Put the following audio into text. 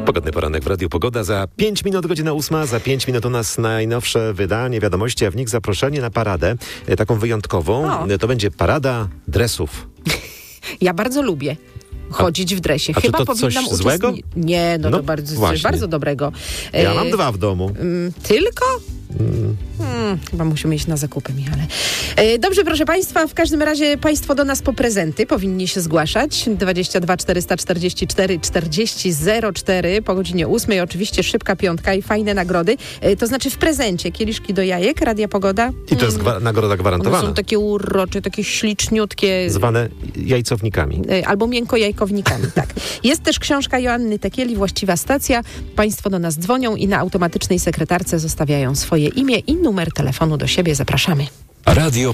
Pogodny poranek w Radiu Pogoda. Za 5 minut, godzina 8, za 5 minut u nas najnowsze wydanie wiadomości, a w nich zaproszenie na paradę, taką wyjątkową. To będzie parada dresów. Ja bardzo lubię chodzić w dresie. A Chyba czy to coś złego? Nie, no to coś bardzo dobrego. Ja mam 2 w domu. Tylko? Chyba musimy iść na zakupy, Michale. Dobrze, proszę Państwa, w każdym razie Państwo do nas po prezenty powinni się zgłaszać. 22 444 40 04 po godzinie 8. Oczywiście szybka piątka i fajne nagrody. To znaczy w prezencie kieliszki do jajek, Radia Pogoda. I to jest nagroda gwarantowana. One są takie urocze, takie śliczniutkie. Zwane jajcownikami. Albo miękkojajkownikami, tak. Jest też książka Joanny Tekieli, Właściwa stacja. Państwo do nas dzwonią i na automatycznej sekretarce zostawiają swoje imię i numer telefonu do siebie. Zapraszamy. Radio